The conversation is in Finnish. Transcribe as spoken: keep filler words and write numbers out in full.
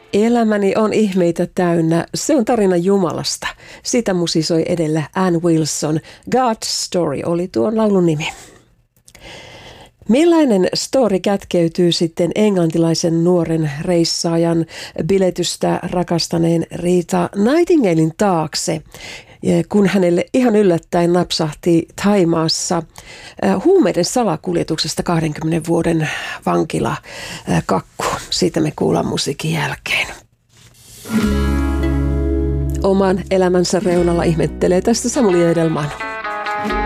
Elämäni on ihmeitä täynnä. Se on tarina Jumalasta. Sitä musisoi edellä Ann Wilson. God's Story oli tuon laulun nimi. Millainen story kätkeytyy sitten englantilaisen nuoren reissaajan biletystä rakastaneen Rita Nightingalein taakse, kun hänelle ihan yllättäen napsahti Thaimaassa huumeiden salakuljetuksesta kahdenkymmenen vuoden vankila kakku. Siitä me kuullaan musiikin jälkeen. Oman elämänsä reunalla ihmettelee tästä Samuli Edelman.